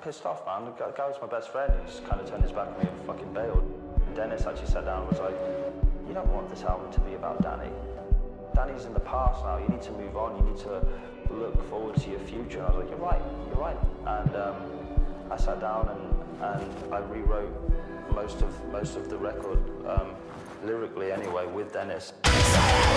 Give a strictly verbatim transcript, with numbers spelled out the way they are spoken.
pissed off, man. The guy was my best friend. He just kind of turned his back on me and fucking bailed. Dennis actually sat down and was like, you don't want this album to be about Danny. Danny's in the past now. You need to move on. You need to look forward to your future. And I was like, you're right, you're right. And um, I sat down and, and I rewrote most of most of the record, um, lyrically anyway, with Dennis.